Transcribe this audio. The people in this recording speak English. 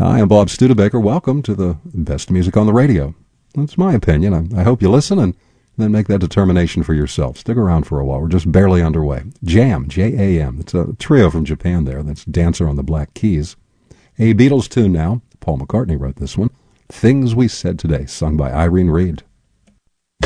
Hi, I'm Bob Studebaker. Welcome to the best music on the radio. That's my opinion. I hope you listen and then make that determination for yourself. Stick around for a while. We're just barely underway. Jam, J-A-M. It's a trio from Japan there. That's Dancer on the Black Keys. A Beatles tune now. Paul McCartney wrote this one. Things We Said Today, sung by Irene Reid.